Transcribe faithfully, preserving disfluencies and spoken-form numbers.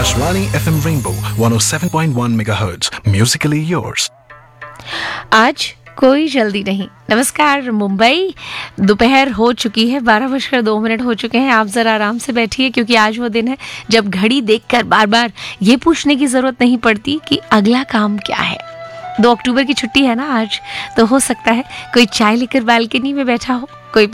Akashvani F M Rainbow one oh seven point one megahertz. Musically yours. आज कोई जल्दी नहीं। नमस्कार मुंबई, दोपहर हो चुकी है, बारह बजकर दो मिनट हो चुके हैं। आप जरा आराम से बैठिए क्योंकि आज वो दिन है जब घड़ी देखकर बार बार ये पूछने की जरूरत नहीं पड़ती कि अगला काम क्या है। दो अक्टूबर की छुट्टी है ना आज, तो हो सकता है कोई चाय लेकर बालकनी में बैठा हो,